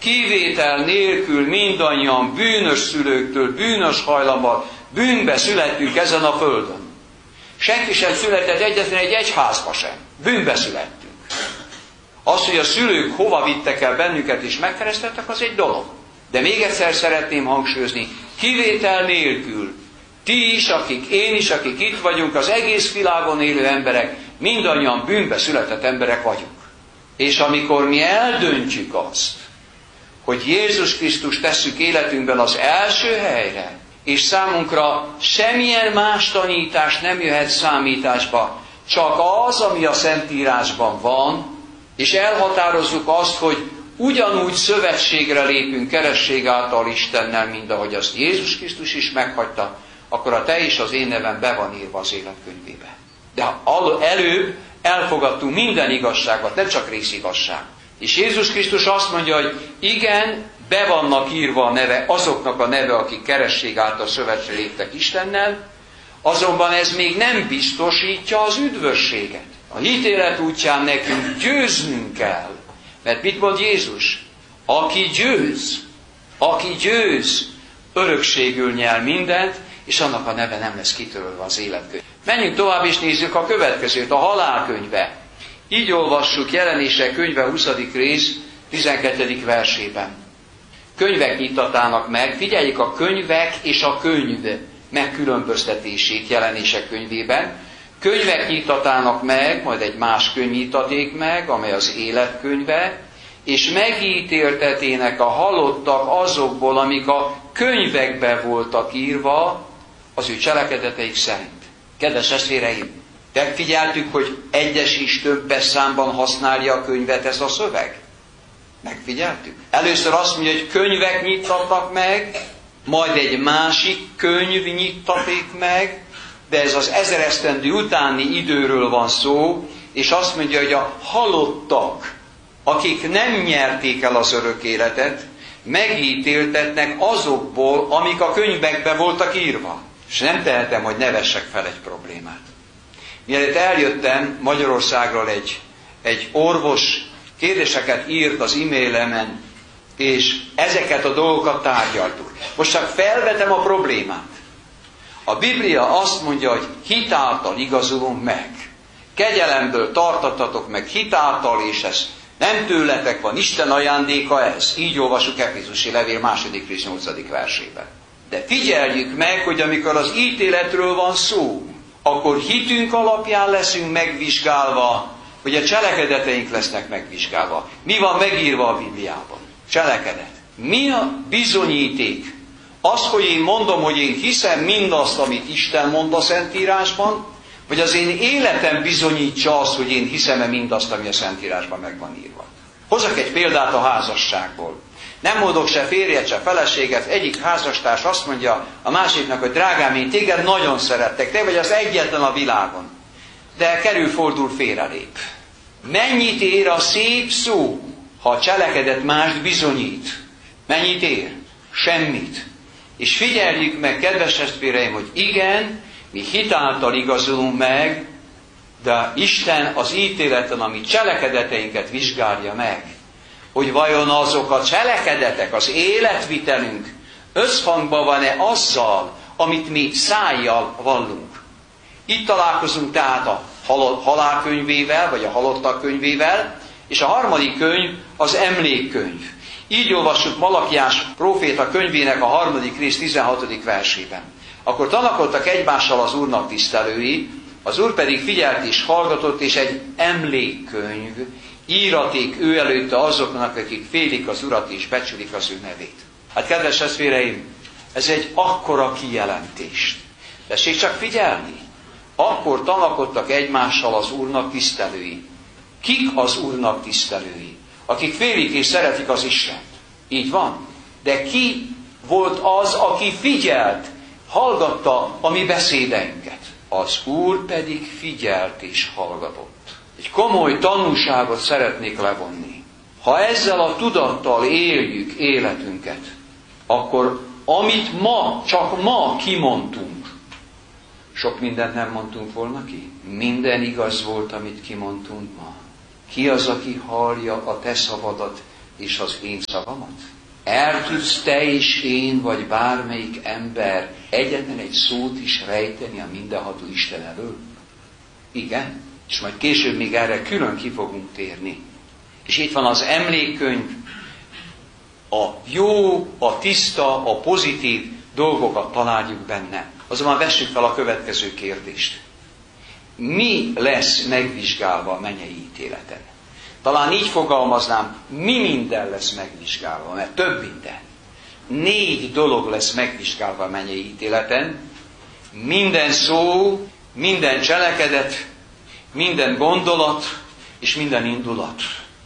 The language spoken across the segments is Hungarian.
kivétel nélkül mindannyian bűnös szülőktől, bűnös hajlammal, bűnbe születtünk ezen a földön. Senki sem született egyetlen egy egyházba sem. Bűnbe születtünk. Az, hogy a szülők hova vittek el bennünket és megkeresztettek, az egy dolog. De még egyszer szeretném hangsúlyozni, kivétel nélkül, ti is, akik, én is, akik itt vagyunk, az egész világon élő emberek, mindannyian bűnbe született emberek vagyunk. És amikor mi eldöntjük azt, hogy Jézus Krisztus tesszük életünkben az első helyre, és számunkra semmilyen más tanítás nem jöhet számításba, csak az, ami a Szentírásban van, és elhatározzuk azt, hogy ugyanúgy szövetségre lépünk keresztség által Istennel, mint ahogy azt Jézus Krisztus is meghagyta, akkor a te és az én nevem be van írva az életkönyvébe. De előbb elfogadtunk minden igazságot, nem csak részigazság. És Jézus Krisztus azt mondja, hogy igen, be vannak írva a neve, azoknak a neve, akik keresztség által szövetségre léptek Istennel, azonban ez még nem biztosítja az üdvösséget. A hitélet útján nekünk győznünk kell. Mert mit mond Jézus? Aki győz, örökségül nyel mindent, és annak a neve nem lesz kitörölve az életkönyv. Menjünk tovább, és nézzük a következőt, a halálkönyve. Így olvassuk Jelenések könyve 20. rész 12. versében. Könyvek nyitatának meg, figyeljük a könyvek és a könyv megkülönböztetését Jelenések könyvében. Könyvek nyitatának meg, majd egy más könyv nyitaték meg, amely az életkönyve, és megítéltetének a halottak azokból, amik a könyvekbe voltak írva, az ő cselekedeteik szerint. Kedves testvéreim, megfigyeltük, hogy egyes is többes számban használja a könyvet ez a szöveg? Megfigyeltük? Először azt mondja, hogy könyvek nyittatnak meg, majd egy másik könyv nyittaték meg, de ez az 1000 esztendő utáni időről van szó, és azt mondja, hogy a halottak, akik nem nyerték el az örök életet, megítéltetnek azokból, amik a könyvekbe voltak írva. És nem tehetem, hogy ne vessek fel egy problémát. Mielőtt eljöttem Magyarországról, egy orvos kérdéseket írt az e-mailemen, és ezeket a dolgokat tárgyaltuk. Most csak felvetem a problémát. A Biblia azt mondja, hogy hit által igazulunk meg. Kegyelemből tartattatok meg hit által, és ez nem tőletek van, Isten ajándéka ez. Így olvasjuk Efézusi levél 2. rész 8. versében. De figyeljük meg, hogy amikor az ítéletről van szó, akkor hitünk alapján leszünk megvizsgálva, hogy a cselekedeteink lesznek megvizsgálva. Mi van megírva a Bibliában? Cselekedet. Mi a bizonyíték? Az, hogy én mondom, hogy én hiszem mindazt, amit Isten mond a Szentírásban, vagy az én életem bizonyítsa azt, hogy én hiszem-e mindazt, ami a Szentírásban meg van írva. Hozzak egy példát a házasságból. Nem mondok se férjet, se feleséget, egyik házastárs azt mondja a másiknak, hogy drágám, én téged nagyon szerettek, te vagy az egyetlen a világon. De fordul félrelép. Mennyit ér a szép szó, ha a cselekedet mást bizonyít? Mennyit ér? Semmit. És figyeljük meg, kedves testvéreim, hogy igen, mi hitáltal igazulunk meg, de Isten az ítéleten, ami cselekedeteinket vizsgálja meg, hogy vajon azok a cselekedetek, az életvitelünk összhangban van-e azzal, amit mi szájjal vallunk. Itt találkozunk tehát a halálkönyvével, vagy a halottak könyvével, és a harmadik könyv az emlékkönyv. Így olvassuk Malakiás próféta könyvének a 3. rész 16. versében. Akkor tanakodtak egymással az Úrnak tisztelői, az Úr pedig figyelt és hallgatott, és egy emlékkönyv íraték ő előtte azoknak, akik félik az Urat és becsülik az ő nevét. Hát kedves testvéreim, ez egy akkora kijelentés. Tessék csak figyelni. Akkor tanakodtak egymással az Úrnak tisztelői. Kik az Úrnak tisztelői? Akik félik és szeretik az Istent. Így van. De ki volt az, aki figyelt, hallgatta a mi beszédeinket? Az Úr pedig figyelt és hallgatott. Egy komoly tanulságot szeretnék levonni. Ha ezzel a tudattal éljük életünket, akkor amit csak ma kimondtunk, sok mindent nem mondtunk volna ki. Minden igaz volt, amit kimondtunk ma. Ki az, aki hallja a te szavadat és az én szavamat? El tudsz te és én, vagy bármelyik ember egyetlen egy szót is rejteni a mindenható Isten elől? Igen. És majd később még erre külön ki fogunk térni. És itt van az emlékkönyv, a jó, a tiszta, a pozitív dolgokat találjuk benne. Azonban vessük fel a következő kérdést. Mi lesz megvizsgálva a mennyei ítéleten? Talán így fogalmaznám, mi minden lesz megvizsgálva, mert több minden. 4 dolog lesz megvizsgálva a mennyei ítéleten. Minden szó, minden cselekedet, minden gondolat és minden indulat.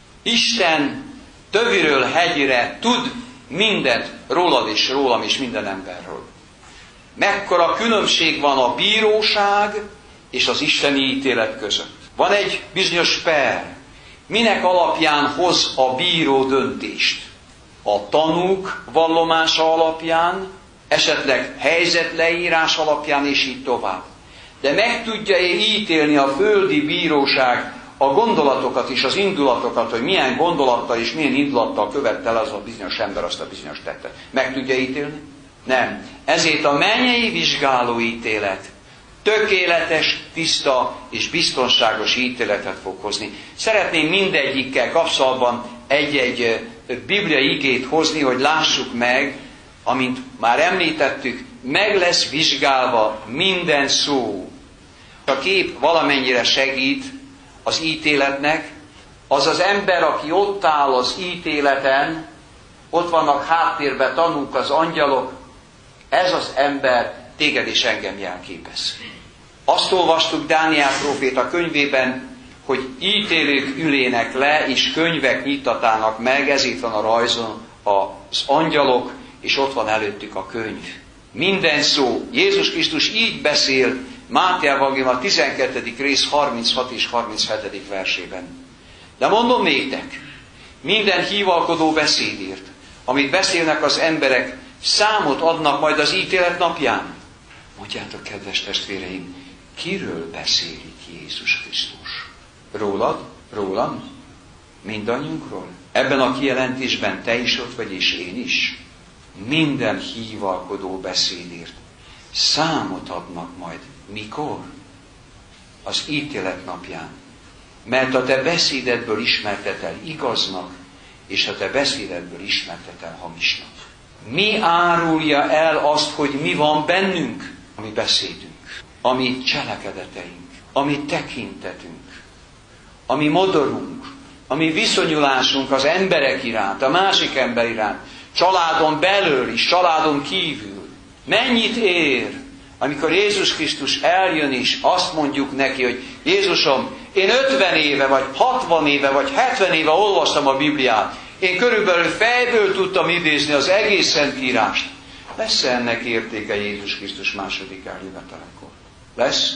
Isten töviről hegyire tud mindent rólad és rólam és minden emberről. Mekkora különbség van a bíróság és az isteni ítélet között. Van egy bizonyos per. Minek alapján hoz a bíró döntést? A tanúk vallomása alapján, esetleg helyzetleírás alapján, és így tovább. De meg tudja-e ítélni a földi bíróság a gondolatokat és az indulatokat, hogy milyen gondolattal és milyen indulattal követte el az a bizonyos ember azt a bizonyos tettet? Meg tudja ítélni? Nem. Ezért a mennyei vizsgálóítélet tökéletes, tiszta és biztonságos ítéletet fog hozni. Szeretném mindegyikkel kapcsolatban egy-egy bibliai igét hozni, hogy lássuk meg, amint már említettük, meg lesz vizsgálva minden szó. A kép valamennyire segít az ítéletnek, az az ember, aki ott áll az ítéleten, ott vannak háttérben tanúk, az angyalok, ez az ember téged és engem jelképez. Azt olvastuk Dániel próféta könyvében, hogy ítélők ülének le, és könyvek nyitatának meg, ez itt van a rajzon, az angyalok, és ott van előttük a könyv. Minden szó. Jézus Krisztus így beszél Máté evangélium a 12. rész 36 és 37. versében. De mondom néktek, minden hívalkodó beszédért, amit beszélnek az emberek, számot adnak majd az ítélet napján. Mondjátok, kedves testvéreim, kiről beszél itt Jézus Krisztus? Rólad? Rólam? Mindannyiunkról? Ebben a kijelentésben te is ott vagy, és én is. Minden hívalkodó beszédért számot adnak majd. Mikor? Az ítélet napján. Mert a te beszédedből ismertetel igaznak, és a te beszédedből ismertetel hamisnak. Mi árulja el azt, hogy mi van bennünk? A mi beszédünk, a mi cselekedeteink, a mi tekintetünk, a mi modorunk, a mi viszonyulásunk az emberek iránt, a másik ember iránt, családon belül is, családon kívül. Mennyit ér, amikor Jézus Krisztus eljön és azt mondjuk neki, hogy Jézusom, én 50 éve, vagy 60 éve, vagy 70 éve olvastam a Bibliát. Én körülbelül fejből tudtam idézni az egész Szentírást. Lesz ennek értéke Jézus Krisztus második eljövetelekor? Lesz?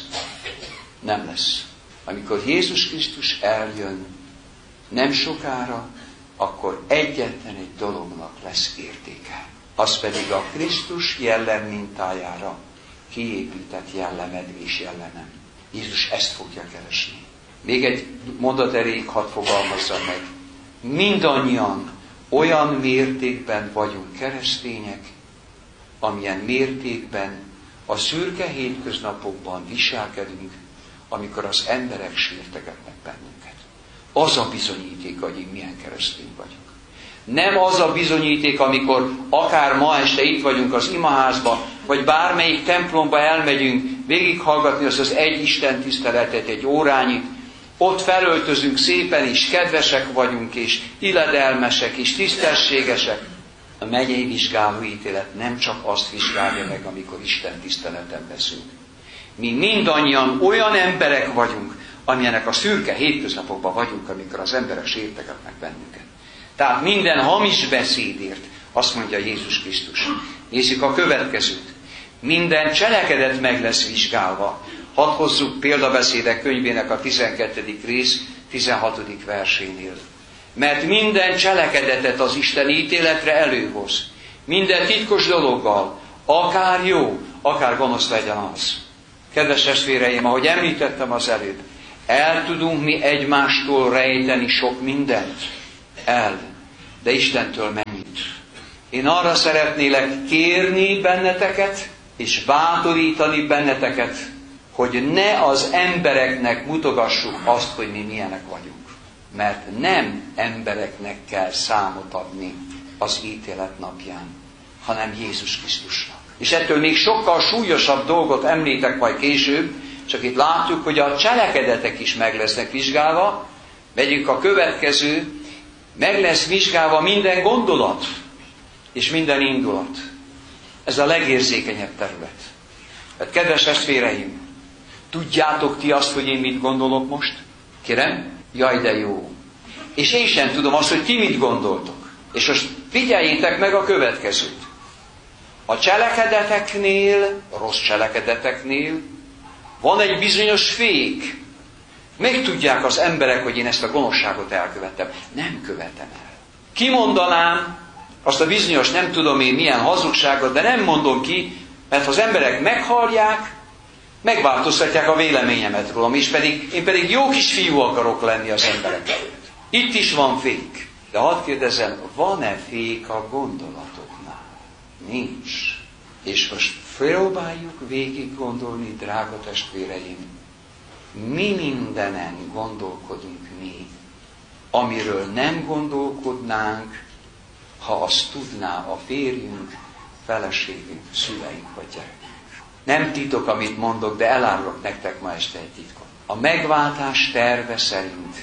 Nem lesz. Amikor Jézus Krisztus eljön, nem sokára, akkor egyetlen egy dolognak lesz értéke. Az pedig a Krisztus jellem mintájára kiépített jellemed és jellemem. Jézus ezt fogja keresni. Még egy mondat erejéig hadd fogalmazzam meg. Mindannyian olyan mértékben vagyunk keresztények, amilyen mértékben a szürke hétköznapokban viselkedünk, amikor az emberek sértegetnek bennünket. Az a bizonyíték, hogy én milyen keresztény vagyok. Nem az a bizonyíték, amikor akár ma este itt vagyunk az imaházba, vagy bármelyik templomba elmegyünk végighallgatni azt az egy Isten tiszteletet egy órányit, ott felöltözünk szépen, és kedvesek vagyunk, és illedelmesek, és tisztességesek. A mennyei vizsgálóítélet nem csak azt vizsgálja meg, amikor Isten tiszteleten veszünk. Mi mindannyian olyan emberek vagyunk, amilyenek a szürke hétköznapokban vagyunk, amikor az emberek sértegetnek bennünket. Tehát minden hamis beszédért, azt mondja Jézus Krisztus. Nézzük a következőt. Minden cselekedet meg lesz vizsgálva. Hadd hozzuk példabeszédek könyvének a 12. rész 16. versénél. Mert minden cselekedetet az Isten ítéletre előhoz. Minden titkos dologgal, akár jó, akár gonosz legyen az. Kedves testvéreim, ahogy említettem az előbb, el tudunk mi egymástól rejteni sok mindent? El. de Istentől mennyit. Én arra szeretnélek kérni benneteket, és bátorítani benneteket, hogy ne az embereknek mutogassuk azt, hogy mi milyenek vagyunk. Mert nem embereknek kell számot adni az ítélet napján, hanem Jézus Krisztusnak. És ettől még sokkal súlyosabb dolgot említek majd később, csak itt látjuk, hogy a cselekedetek is meg lesznek vizsgálva. Megyünk a következő, meg lesz vizsgálva minden gondolat és minden indulat. Ez a legérzékenyebb terület. Hát kedves testvéreim, tudjátok ti azt, hogy én mit gondolok most? Kérem? Jaj, de jó. És én sem tudom azt, hogy ti mit gondoltok. És most figyeljétek meg a következőt. A cselekedeteknél, a rossz cselekedeteknél van egy bizonyos fék. Megtudják az emberek, hogy én ezt a gonoszságot elkövettem. Nem követem el. Kimondanám azt a bizonyos nem tudom én milyen hazugságot, de nem mondom ki, mert ha az emberek meghallják, megváltoztatják a véleményemet rólam, és én pedig jó kis fiú akarok lenni az emberek előtt. Itt is van fék. De hadd kérdezem, van-e fék a gondolatoknál? Nincs. És most próbáljuk végig gondolni, drága testvéreim, mi mindenen gondolkodunk mi, amiről nem gondolkodnánk, ha azt tudná a férjünk, feleségünk, szüleink vagy gyerekünk. Nem titok, amit mondok, de elárulok nektek ma este egy titkot. A megváltás terve szerint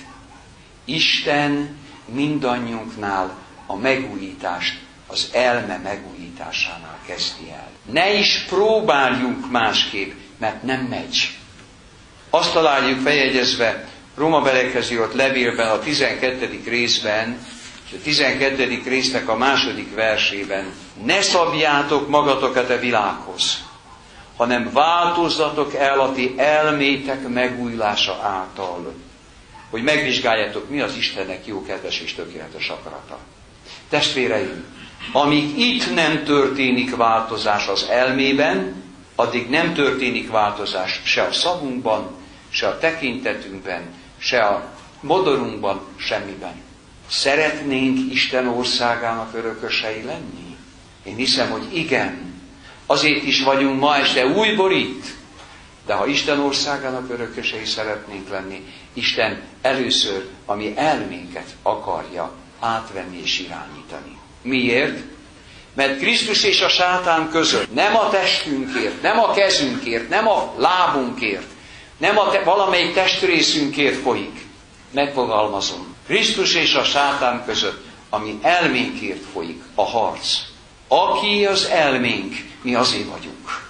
Isten mindannyiunknál a megújítást, az elme megújításánál kezdi el. Ne is próbáljunk másképp, mert nem megy. Azt találjuk feljegyezve Rómabeliekhez írt levélben, a 12. részben, és a 12. résznek a 2. versében: ne szabjátok magatokat a világhoz, hanem változzatok el a ti elmétek megújulása által, hogy megvizsgáljátok, mi az Istennek jó, kedves és tökéletes akarata. Testvéreim, amíg itt nem történik változás az elmében, addig nem történik változás se a szavunkban, se a tekintetünkben, se a modorunkban, semmiben. Szeretnénk Isten országának örökösei lenni? Én hiszem, hogy igen. Azért is vagyunk ma este újból itt. De ha Isten országának örökösei szeretnénk lenni, Isten először a mi elménket akarja átvenni és irányítani. Miért? Mert Krisztus és a sátán között nem a testünkért, nem a kezünkért, nem a lábunkért, nem a valamelyik testrészünkért folyik. Megfogalmazom. Krisztus és a sátán között a mi elménkért folyik a harc. Aki az elménk, mi azért vagyunk.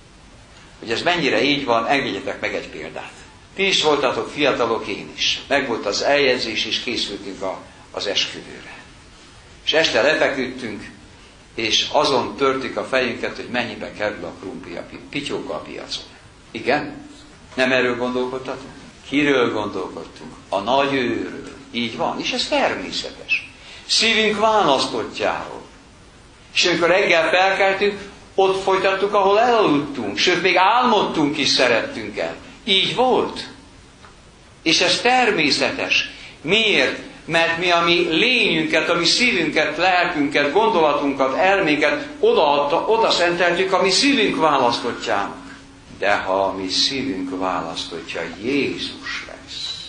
Hogy ez mennyire így van, engedjetek meg egy példát. Ti is voltatok fiatalok, én is. Megvolt az eljegyzés, és készültünk az esküvőre. És este lefeküdtünk, és azon törtük a fejünket, hogy mennyibe kerül a krumpli, a pityóka a piacon. Igen? Nem erről gondolkodtatunk? Kiről gondolkodtunk? A nagy őről. Így van, és ez természetes. Szívünk választottjáról. És amikor reggel felkeltünk, ott folytattuk, ahol elaludtunk. Sőt, még álmodtunk is, szerettünk el. Így volt. És ez természetes. Miért? Mert mi a mi lényünket, a mi szívünket, lelkünket, gondolatunkat, elménket oda szenteltük a mi szívünk választottjának. De ha a mi szívünk választottja Jézus lesz,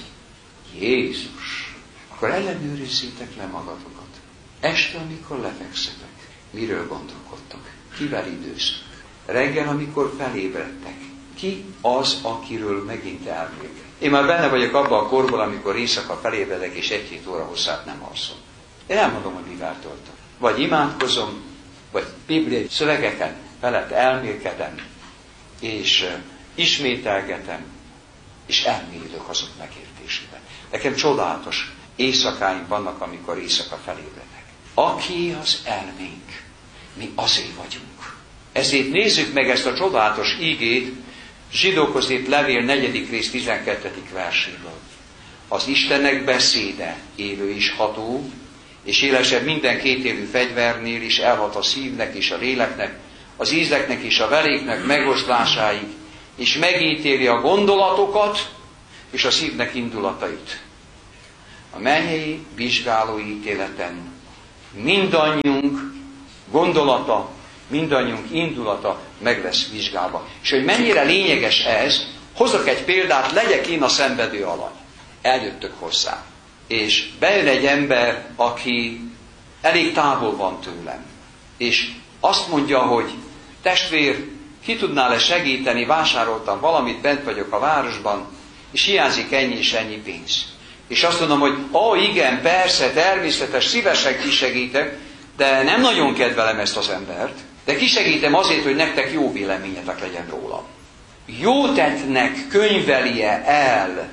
Jézus, akkor ellenőrizzétek le magatokat. Este, amikor lefekszetek, miről gondolkodtok? Kivel időztök? Reggel, amikor felébredtek, ki az, akiről megint elmélkedtek? Én már benne vagyok abban a korban, amikor éjszaka felébredek, és 1-2 óra hosszát nem alszom. Én nem mondom, hogy mivel töltöm. Vagy imádkozom, vagy bibliai szövegeken felett elmélkedem, és ismételgetem, és elmélyülök azok megértésében. Nekem csodálatos éjszakáim vannak, amikor éjszaka felébredek. Aki az elménk, mi azért vagyunk. Ezért nézzük meg ezt a csodálatos ígét, Zsidókhoz írt levél 4. rész 12. verséből. Az Istennek beszéde élő és ható, és élesebb minden kétélű fegyvernél is, elhat a szívnek és a léleknek, az ízleknek és a veréknek megoszlásáig, és megítéli a gondolatokat és a szívnek indulatait. A mennyei vizsgáló ítéleten mindannyiunk gondolata, mindannyiunk indulata meg lesz vizsgálva. És hogy mennyire lényeges ez, hozok egy példát, legyek én a szenvedő alany. Eljöttök hozzá. És bejön egy ember, aki elég távol van tőlem. És azt mondja, hogy testvér, ki tudnál-e segíteni, vásároltam valamit, bent vagyok a városban, és hiányzik ennyi és ennyi pénz. És azt mondom, hogy igen, persze, természetes, szívesen kisegítek, de nem nagyon kedvelem ezt az embert, de kisegítem azért, hogy nektek jó véleményetek legyen róla. Jó tettnek könyvelje el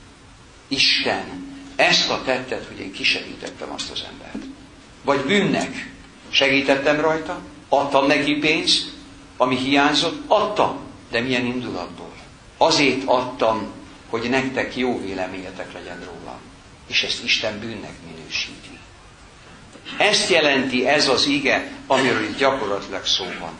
Isten ezt a tettet, hogy én kisegítettem azt az embert. Vagy bűnnek segítettem rajta, adtam neki pénzt, ami hiányzott, adtam, de milyen indulatból. Azért adtam, hogy nektek jó véleményetek legyen róla. És ezt Isten bűnnek minősíti. Ezt jelenti ez az ige, amiről itt gyakorlatilag szó van.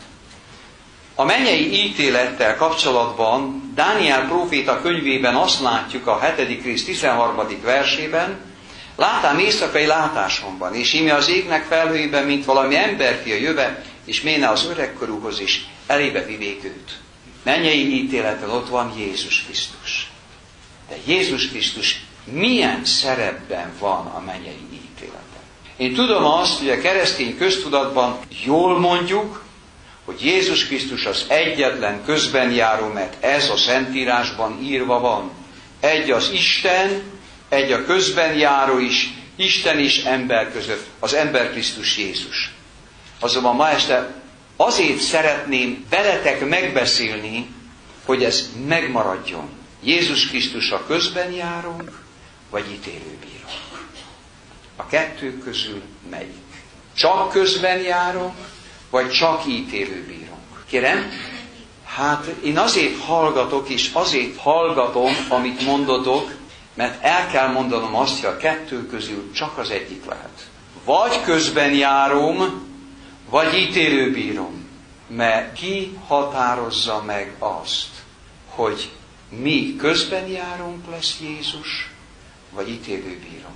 A mennyei ítélettel kapcsolatban Dániel próféta könyvében azt látjuk a 7. rész 13. versében, látám éjszakai látásomban, és íme az égnek felhőiben, mint valami emberfia jöve, és méne az öregkorúhoz is, elébe vivék őt. Mennyei ítélettel ott van Jézus Krisztus. De Jézus Krisztus milyen szerepben van a mennyei ítéleten? Én tudom azt, hogy a keresztény köztudatban jól mondjuk, hogy Jézus Krisztus az egyetlen közbenjáró, mert ez a Szentírásban írva van. Egy az Isten, egy a közbenjáró is, Isten és ember között, az ember Krisztus Jézus. Azonban ma este azért szeretném veletek megbeszélni, hogy ez megmaradjon. Jézus Krisztus a közbenjárónk, vagy ítélőbírónk. A kettő közül melyik? Csak közbenjárónk, vagy csak ítélőbírónk? Kérem, hát én azért hallgatok, és azért hallgatom, amit mondotok, mert el kell mondanom azt, hogy a kettő közül csak az egyik lehet. Vagy közbenjárom, vagy ítélőbírom. Mert ki határozza meg azt, hogy mi közbenjárónk lesz Jézus, vagy ítélőbírónk?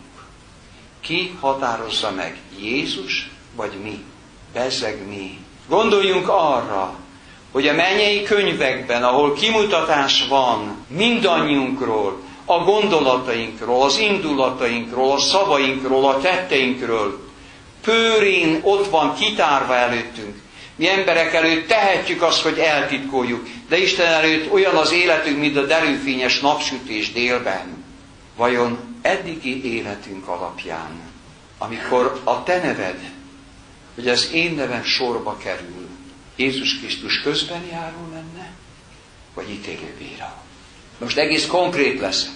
Ki határozza meg? Jézus, vagy mi? Bezzeg mi. Gondoljunk arra, hogy a mennyei könyvekben, ahol kimutatás van mindannyiunkról, a gondolatainkról, az indulatainkról, a szavainkról, a tetteinkről, pőrén ott van kitárva előttünk. Mi emberek előtt tehetjük azt, hogy eltitkoljuk, de Isten előtt olyan az életünk, mint a derűfényes napsütés délben. Vajon eddigi életünk alapján, amikor a te neved, hogy az én nevem sorba kerül, Jézus Krisztus közbenjáró lenne, vagy ítélőbíró? Most egész konkrét leszek.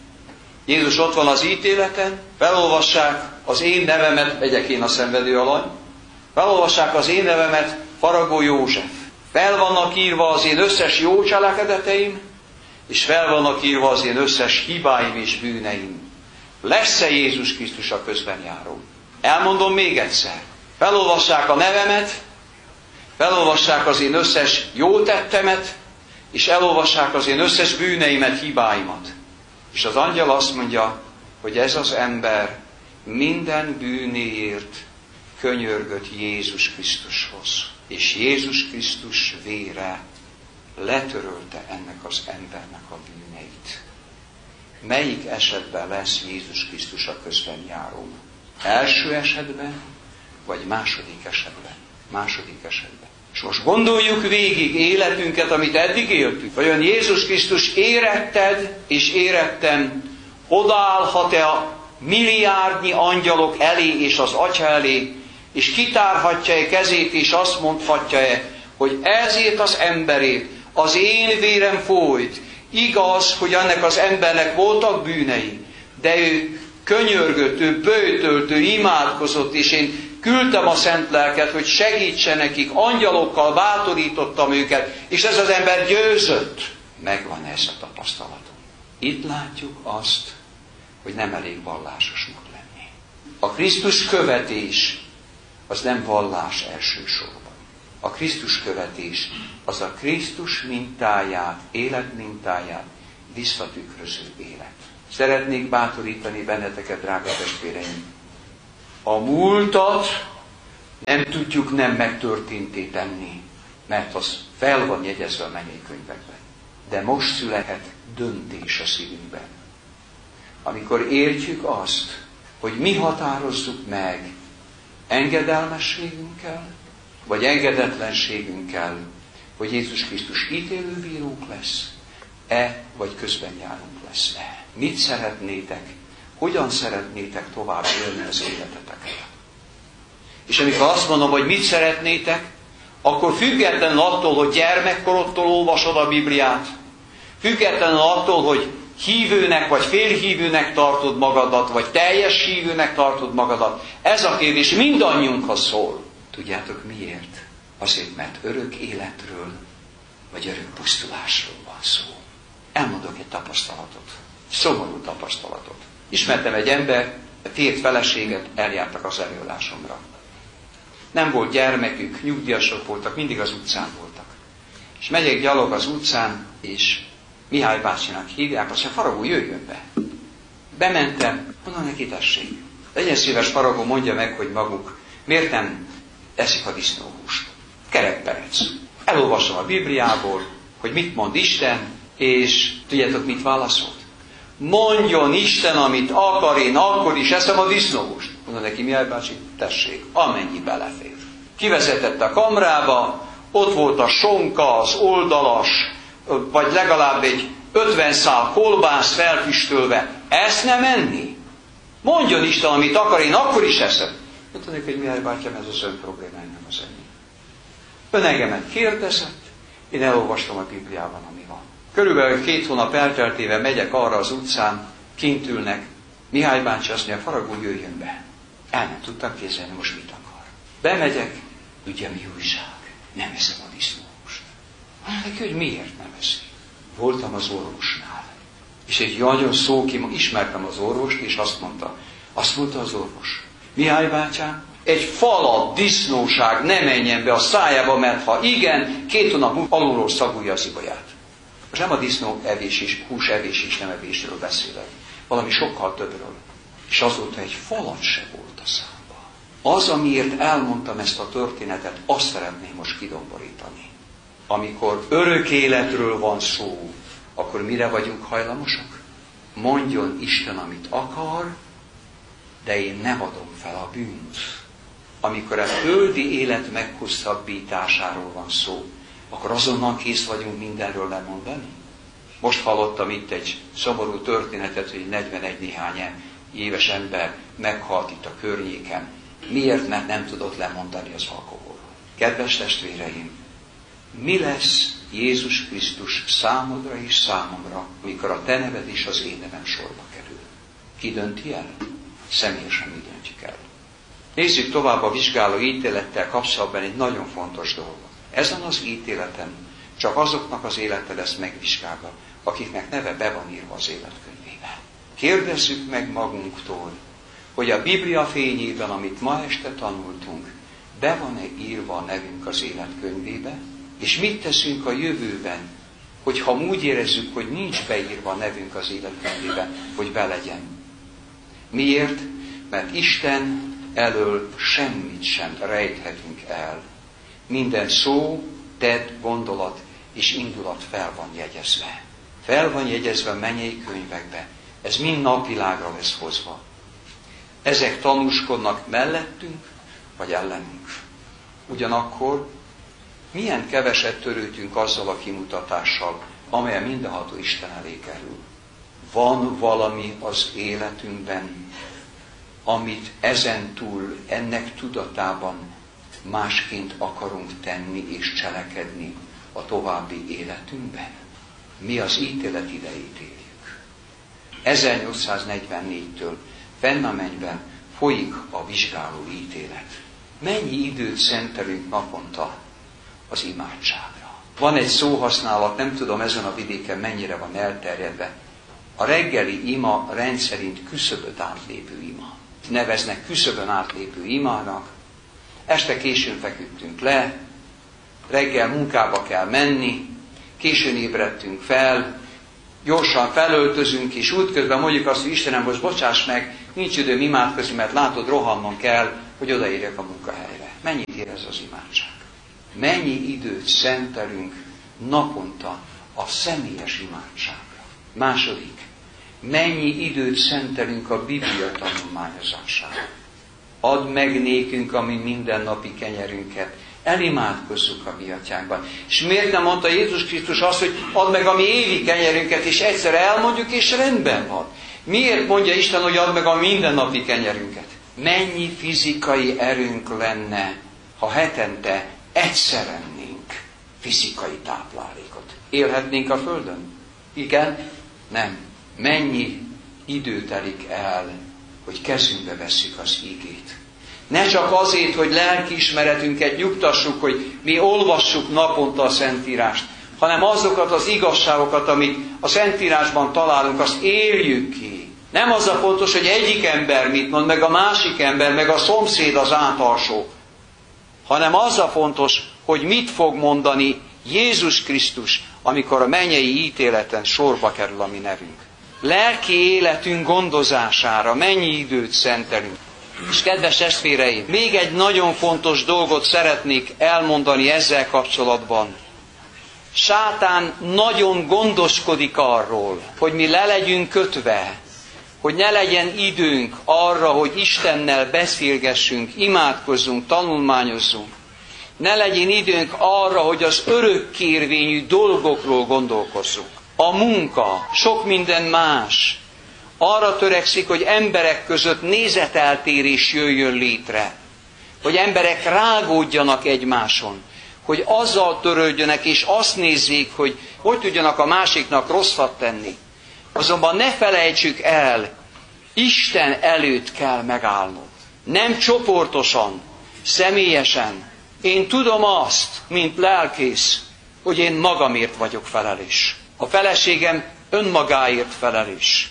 Jézus ott van az ítéleten, felolvassák az én nevemet, legyek én a szenvedő alany, felolvassák az én nevemet, Faragó József. Fel vannak írva az én összes jó cselekedeteim, és fel vannak írva az én összes hibáim és bűneim. Lesz-e Jézus Krisztus a közbenjáró? Elmondom még egyszer. Felolvassák a nevemet, felolvassák az én összes jó tettemet, és elolvassák az én összes bűneimet, hibáimat. És az angyal azt mondja, hogy ez az ember minden bűnéért könyörgött Jézus Krisztushoz. És Jézus Krisztus vére letörölte ennek az embernek a bűneit. Melyik esetben lesz Jézus Krisztus a közbenjáró? Első esetben, vagy második esetben? Második esetben. És most gondoljuk végig életünket, amit eddig éltük. Vajon Jézus Krisztus éretted és érettem odaállhat-e a milliárdnyi angyalok elé és az Atya elé, és kitárhatja-e kezét, és azt mondhatja-e, hogy ezért az emberért az én vérem folyt. Igaz, hogy ennek az embernek voltak bűnei, de ő könyörgött, ő böjtölt, ő imádkozott, és én küldtem a szent lelket, hogy segítsen nekik, angyalokkal bátorítottam őket, és ez az ember győzött. Megvan ez a tapasztalatom. Itt látjuk azt, hogy nem elég vallásosnak lenni. A Krisztus követés az nem vallás elsősorban. A Krisztus követés az a Krisztus mintáját, életmintáját visszatükröző élet. Szeretnék bátorítani benneteket, drága testvéreim, A múltat nem tudjuk nem megtörténté tenni, mert az fel van jegyezve a mennyei könyvekben. De most születhet döntés a szívünkben. Amikor értjük azt, hogy mi határozzuk meg engedelmességünkkel, vagy engedetlenségünkkel, hogy Jézus Krisztus ítélőbírónk lesz, vagy közbenjárunk lesz. Mit szeretnétek? Hogyan szeretnétek tovább élni az életeteket? És amikor azt mondom, hogy mit szeretnétek, akkor függetlenül attól, hogy gyermekkorodtól olvasod a Bibliát, függetlenül attól, hogy hívőnek vagy félhívőnek tartod magadat, vagy teljes hívőnek tartod magadat, ez a kérdés mindannyiunkhoz szól. Tudjátok miért? Azért, mert örök életről, vagy örök pusztulásról van szó. Elmondok egy tapasztalatot. Szomorú tapasztalatot. Ismertem egy ember, tért feleséget, eljártak az előadásomra. Nem volt gyermekük, nyugdíjasok voltak, mindig az utcán voltak. És megyek gyalog az utcán, és Mihály bácsinak hívják, azt mondja, Faragó, jöjjön be. Bementem, mondom neki, tessék. Legyen szíves, Faragó, mondja meg, hogy maguk miért nem eszik a disznóhúst. Kerekperec. Elolvasom a Bibliából, hogy mit mond Isten, és tudjátok, mit válaszolt? Mondjon Isten, amit akar, én akkor is eszem a disznóhúst. Mondom neki, Mihály bácsi, tessék, amennyi belefér. Kivezetett a kamrába, ott volt a sonka, az oldalas, vagy legalább egy 50 szál kolbász felfüstölve. Ezt nem enni? Mondjon Isten, amit akar, én akkor is eszem. Mondta neki, hogy Mihály bátyám, ez az ön problémája, nem az enyém. Ön engemet kérdezett, én elolvastam a Bibliában, ami van. Körülbelül 2 hónap elteltével megyek arra az utcán, kint ülnek. Mihály bácsi azt mondja, Faragó, jöjjön be. El nem tudtam képzelni, most mit akar. Bemegyek, ugye mi újság? Nem eszem a disznóhúst. Mondják, hogy miért nem eszik? Voltam az orvosnál. És egy nagyon ismertem az orvost, és azt mondta az orvos, Mihály bátyám, egy falat disznóság ne menjen be a szájába, mert ha igen, 2 hónap múlva alulról szagolja az ibolyát. Most nem a disznó evés és hús evés és nem evésről beszélek. Valami sokkal többről. És azóta egy falat se volt a számba. Az, amiért elmondtam ezt a történetet, azt szeretném most kidomborítani. Amikor örök életről van szó, akkor mire vagyunk hajlamosak? Mondjon Isten, amit akar, de én nem adom fel a bűnt. Amikor a földi élet meghosszabbításáról van szó, akkor azonnal kész vagyunk mindenről lemondani? Most hallottam itt egy szomorú történetet, hogy 41 néhány éves ember meghalt itt a környéken. Miért? Mert nem tudott lemondani az alkoholról. Kedves testvéreim, mi lesz Jézus Krisztus számodra és számomra, amikor a te neved és az én nevem sorba kerül? Ki dönti el? Személyesen mi döntjük el. Nézzük tovább a vizsgáló ítélettel kapcsolatban egy nagyon fontos dolgot. Ezen az ítéleten csak azoknak az élete lesz megvizsgálva, akiknek neve be van írva az életkönyvébe. Kérdezzük meg magunktól, hogy a Biblia fényében, amit ma este tanultunk, be van-e írva a nevünk az életkönyvébe, és mit teszünk a jövőben, hogyha úgy érezzük, hogy nincs beírva a nevünk az életkönyvébe, hogy be legyen. Miért? Mert Isten elől semmit sem rejthetünk el. Minden szó, tett, gondolat és indulat fel van jegyezve. Fel van jegyezve a mennyei könyvekbe. Ez mind napvilágra lesz hozva. Ezek tanúskodnak mellettünk, vagy ellenünk. Ugyanakkor milyen keveset törődtünk azzal a kimutatással, amely a mindenható Isten elé kerül. Van valami az életünkben, amit ezentúl, ennek tudatában másként akarunk tenni és cselekedni a további életünkben? Mi az ítélet idejét éljük. 1844-től fenn a mennyben folyik a vizsgáló ítélet. Mennyi időt szentelünk naponta az imádságra? Van egy szóhasználat, nem tudom ezen a vidéken mennyire van elterjedve. A reggeli ima rendszerint küszöböt átlépő ima. Neveznek küszöbön átlépő imának. Este későn feküdtünk le, reggel munkába kell menni, későn ébredtünk fel, gyorsan felöltözünk, és útközben mondjuk azt, hogy Istenem, most bocsáss meg, nincs időm imádkozni, mert látod, rohannom kell, hogy odaérjek a munkahelyre. Mennyit ér ez az imádság? Mennyi időt szentelünk naponta a személyes imádságra? Második, mennyi időt szentelünk a Biblia tanulmányozására? Add meg nékünk a mi mindennapi kenyerünket. Elimádkozzuk a mi atyánkban. És miért nem mondta Jézus Krisztus azt, hogy add meg a mi évi kenyerünket, és egyszer elmondjuk, és rendben van? Miért mondja Isten, hogy add meg a mindennapi kenyerünket? Mennyi fizikai erőnk lenne, ha hetente egyszer ennénk fizikai táplálékot? Élhetnénk a Földön? Igen? Nem. Mennyi idő telik el, hogy kezünkbe vesszük az igét? Ne csak azért, hogy lelkiismeretünket nyugtassuk, hogy mi olvassuk naponta a Szentírást, hanem azokat az igazságokat, amit a Szentírásban találunk, azt éljük ki. Nem az a fontos, hogy egyik ember mit mond, meg a másik ember, meg a szomszéd az átalsó, hanem az a fontos, hogy mit fog mondani Jézus Krisztus, amikor a mennyei ítéleten sorba kerül a mi nevünk. Lelki életünk gondozására mennyi időt szentelünk. És kedves testvéreim, még egy nagyon fontos dolgot szeretnék elmondani ezzel kapcsolatban. Sátán nagyon gondoskodik arról, hogy mi le legyünk kötve, hogy ne legyen időnk arra, hogy Istennel beszélgessünk, imádkozzunk, tanulmányozzunk. Ne legyen időnk arra, hogy az örökkérvényű dolgokról gondolkozzunk. A munka, sok minden más arra törekszik, hogy emberek között nézeteltérés jöjjön létre. Hogy emberek rágódjanak egymáson. Hogy azzal törődjönek, és azt nézzék, hogy tudjanak a másiknak rosszat tenni. Azonban ne felejtsük el, Isten előtt kell megállnod. Nem csoportosan, személyesen. Én tudom azt, mint lelkész, hogy én magamért vagyok felelős. A feleségem önmagáért felelős.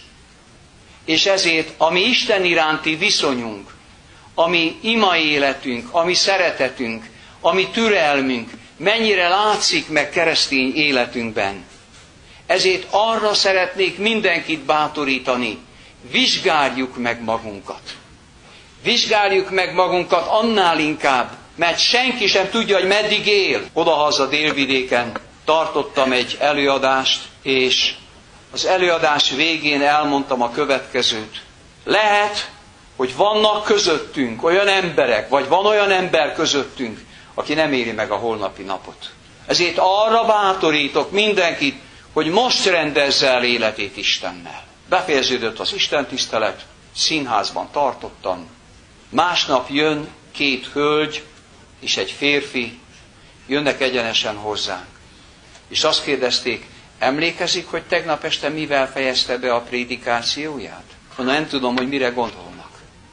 És ezért a mi Isten iránti viszonyunk, a mi ima életünk, a mi szeretetünk, a mi türelmünk mennyire látszik meg keresztény életünkben. Ezért arra szeretnék mindenkit bátorítani, vizsgáljuk meg magunkat. Vizsgáljuk meg magunkat annál inkább, mert senki sem tudja, hogy meddig él. Odahaza délvidéken tartottam egy előadást, és az előadás végén elmondtam a következőt. Lehet, hogy vannak közöttünk olyan emberek, vagy van olyan ember közöttünk, aki nem éri meg a holnapi napot. Ezért arra bátorítok mindenkit, hogy most rendezze el életét Istennel. Befejeződött az istentisztelet, színházban tartottam. Másnap jön 2 hölgy és egy férfi, jönnek egyenesen hozzánk. És azt kérdezték, emlékezik, hogy tegnap este mivel fejezte be a prédikációját? Nem tudom, hogy mire gondolnak.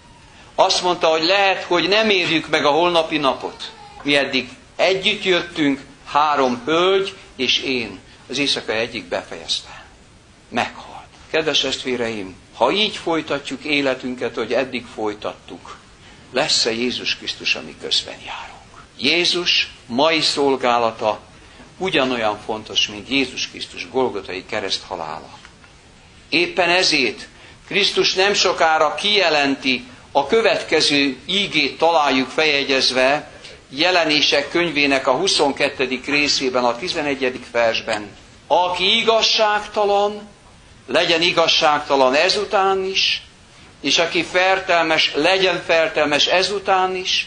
Azt mondta, hogy lehet, hogy nem érjük meg a holnapi napot. Mi eddig együtt jöttünk, 3 hölgy és én. Az éjszaka egyik befejezte. Meghalt. Kedves testvéreim, ha így folytatjuk életünket, hogy eddig folytattuk, lesz-e Jézus Krisztus, ami közben járunk? Jézus mai szolgálata ugyanolyan fontos, mint Jézus Krisztus golgotai kereszthalála. Éppen ezért Krisztus nem sokára kijelenti, a következő ígét találjuk feljegyezve, Jelenések könyvének a 22. részében, a 11. versben. Aki igazságtalan, legyen igazságtalan ezután is, és aki fertelmes, legyen fertelmes ezután is,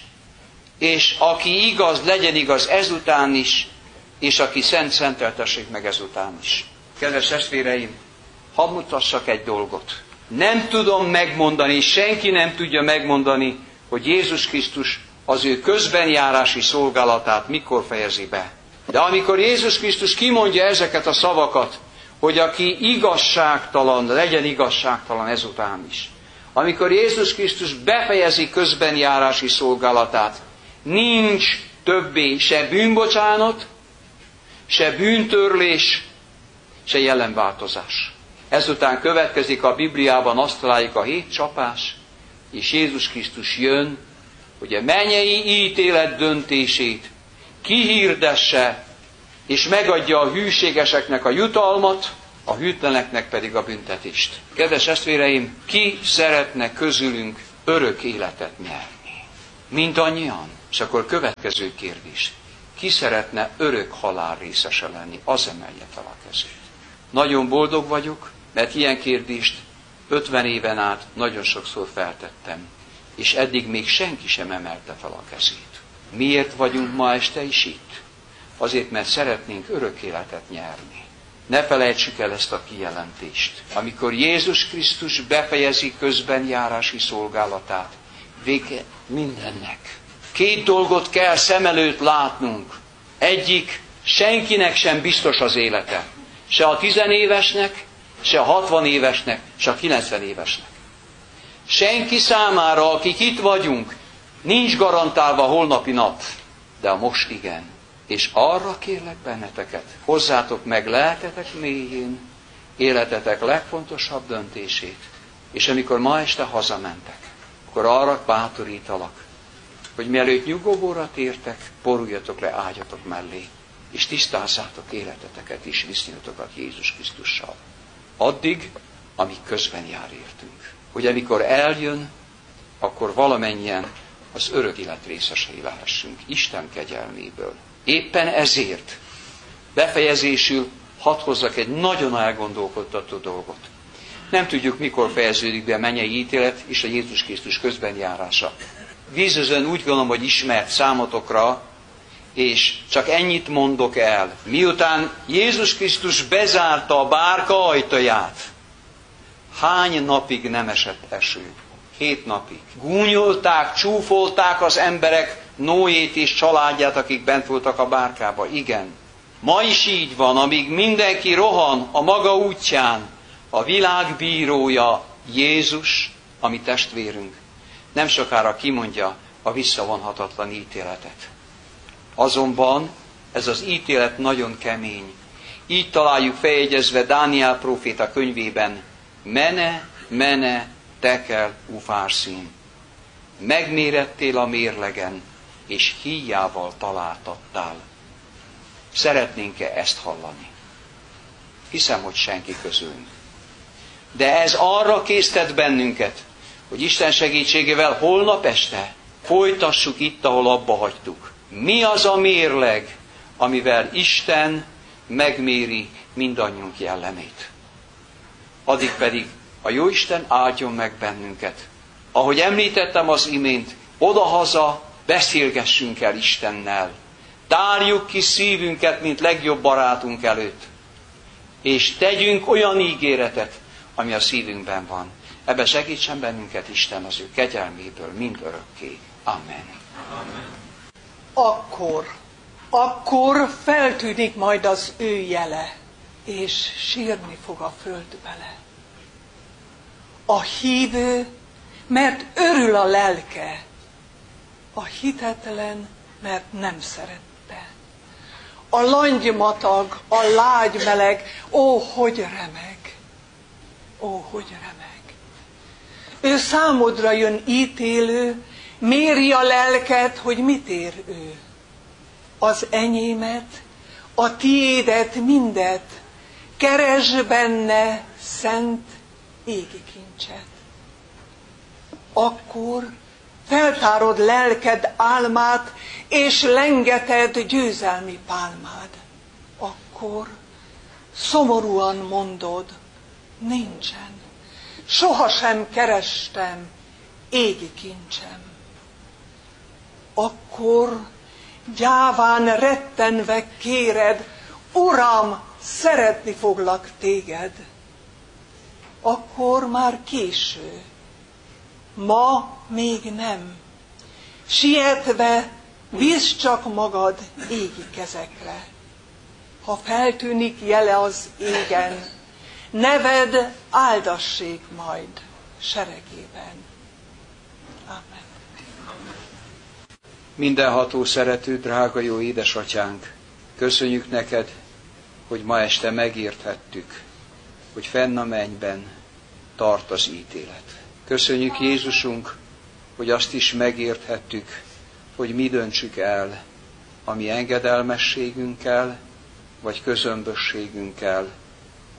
és aki igaz, legyen igaz ezután is, és aki szent, szenteltessék meg ezután is. Kedves testvéreim, hadd mutassak egy dolgot. Nem tudom megmondani, senki nem tudja megmondani, hogy Jézus Krisztus az ő közbenjárási szolgálatát mikor fejezi be. De amikor Jézus Krisztus kimondja ezeket a szavakat, hogy aki igazságtalan, legyen igazságtalan ezután is. Amikor Jézus Krisztus befejezi közbenjárási szolgálatát, nincs többé se bűnbocsánat, se bűntörlés, se jelenváltozás. Ezután következik a Bibliában, azt találjuk a 7 csapás, és Jézus Krisztus jön, hogy a mennyei ítélet döntését kihirdesse, és megadja a hűségeseknek a jutalmat, a hűtleneknek pedig a büntetést. Kedves testvéreim, ki szeretne közülünk örök életet nyerni? Mindannyian? És akkor következő kérdés. Ki szeretne örök halál részese lenni? Az emelje fel a kezét. Nagyon boldog vagyok, mert ilyen kérdést 50 éven át nagyon sokszor feltettem, és eddig még senki sem emelte fel a kezét. Miért vagyunk ma este is itt? Azért, mert szeretnénk örök életet nyerni. Ne felejtsük el ezt a kijelentést. Amikor Jézus Krisztus befejezi közbenjárási szolgálatát, vége mindennek. 2 dolgot kell szem előtt látnunk. Egyik, senkinek sem biztos az élete. Se a 10 évesnek, se a 60 évesnek, se a 90 évesnek. Senki számára, akik itt vagyunk, nincs garantálva a holnapi nap, de a most igen. És arra kérlek benneteket, hozzátok meg lelketek mélyén, életetek legfontosabb döntését, és amikor ma este hazamentek, akkor arra bátorítalak, hogy mielőtt nyugovóra tértek, boruljatok le ágyatok mellé, és tisztázzátok életeteket és viszonyatokat Jézus Krisztussal. Addig, amíg közben jár értünk. Hogy amikor eljön, akkor valamennyien az örök élet részesei lehessünk Isten kegyelméből. Éppen ezért befejezésül hadd hozzak egy nagyon elgondolkodtató dolgot. Nem tudjuk, mikor fejeződik be a mennyei ítélet és a Jézus Krisztus közbenjárása. Vízözön úgy gondolom, hogy ismert számotokra, és csak ennyit mondok el. Miután Jézus Krisztus bezárta a bárka ajtaját, hány napig nem esett eső? 7 napig. Gúnyolták, csúfolták az emberek Noét és családját, akik bent voltak a bárkába. Igen. Ma is így van, amíg mindenki rohan a maga útján, a világ bírója Jézus, a mi testvérünk, nem sokára kimondja a visszavonhatatlan ítéletet. Azonban ez az ítélet nagyon kemény. Így találjuk feljegyezve Dániel próféta könyvében: Mene, mene, tekel, ufárszín. Megmérettél a mérlegen, és híjával találtattál. Szeretnénk-e ezt hallani? Hiszem, hogy senki közülünk. De ez arra késztet bennünket, hogy Isten segítségével holnap este folytassuk itt, ahol abba hagytuk. Mi az a mérleg, amivel Isten megméri mindannyiunk jellemét? Addig pedig a Jóisten áldjon meg bennünket. Ahogy említettem az imént, odahaza beszélgessünk el Istennel. Tárjuk ki szívünket, mint legjobb barátunk előtt. És tegyünk olyan ígéretet, ami a szívünkben van. Ebben segítsen bennünket Isten az ő kegyelméből mind örökké. Amen. Amen. Akkor feltűnik majd az ő jele, és sírni fog a föld vele. A hívő, mert örül a lelke, a hitetlen, mert nem szerette. A langymatag, a lágy meleg, ó, hogy remeg, ó, hogy remeg. Ő számodra jön ítélő, méri a lelket, hogy mit ér ő. Az enyémet, a tiédet, mindet, keresd benne szent égi kincset. Akkor feltárod lelked álmát, és lengeted győzelmi pálmád. Akkor szomorúan mondod, nincsen, sohasem kerestem égi kincsem. Akkor gyáván rettenve kéred, Uram, szeretni foglak téged. Akkor már késő, ma még nem. Sietve bízd csak magad égi kezekre. Ha feltűnik jele az égen, neved áldassék majd seregében. Amen. Mindenható szerető, drága jó édesatyánk, köszönjük neked, hogy ma este megérthettük, hogy fenn a mennyben tart az ítélet. Köszönjük, Jézusunk, hogy azt is megérthettük, hogy mi döntsük el a mi engedelmességünkkel, vagy közömbösségünkkel,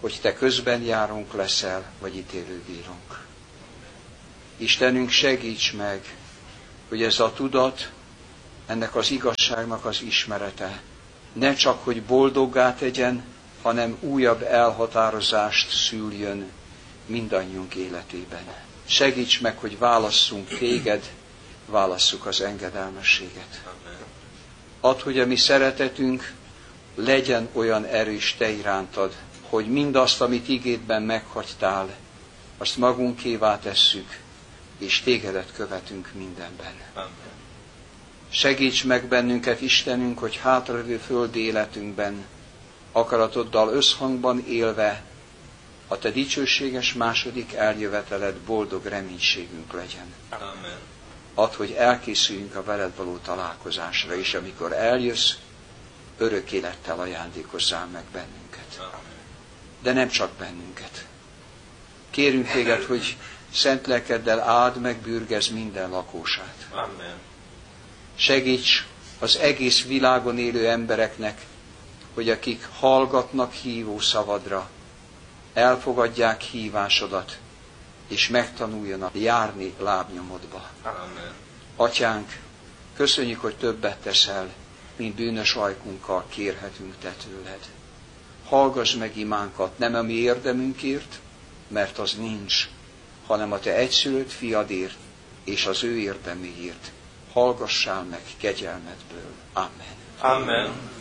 hogy te közben járunk leszel, vagy ítélőbírónk. Istenünk, segíts meg, hogy ez a tudat, ennek az igazságnak az ismerete ne csak, hogy boldoggá tegyen, hanem újabb elhatározást szüljön mindannyiunk életében. Segíts meg, hogy válasszunk téged, válasszuk az engedelmességet. Add, hogy a mi szeretetünk legyen olyan erős te irántad, hogy mindazt, amit igédben meghagytál, azt magunkévá tesszük, és tégedet követünk mindenben. Segíts meg bennünket, Istenünk, hogy hátralévő földi életünkben akaratoddal összhangban élve a te dicsőséges második eljöveteled boldog reménységünk legyen. Amen. Add, hogy elkészüljünk a veled való találkozásra, és amikor eljössz, örök élettel ajándékozzál meg bennünket. Amen. De nem csak bennünket. Kérünk téged, hogy szent lelkeddel áld meg, bürgezz minden lakósát. Amen. Segíts az egész világon élő embereknek, hogy akik hallgatnak hívó szavadra, elfogadják hívásodat, és megtanuljanak járni lábnyomodba. Amen. Atyánk, köszönjük, hogy többet teszel, mint bűnös ajkunkkal kérhetünk te tőled. Hallgass meg imánkat, nem a mi érdemünkért, mert az nincs, hanem a te egyszülött fiadért és az ő érdeméért. Hallgassál meg kegyelmedből. Amen. Amen.